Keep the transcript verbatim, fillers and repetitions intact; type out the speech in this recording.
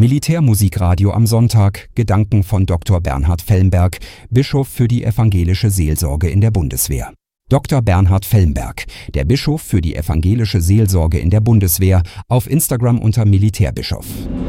Militärmusikradio am Sonntag, Gedanken von Doktor Bernhard Fellenberg, Bischof für die evangelische Seelsorge in der Bundeswehr. Doktor Bernhard Fellenberg, der Bischof für die evangelische Seelsorge in der Bundeswehr, auf Instagram unter Militärbischof.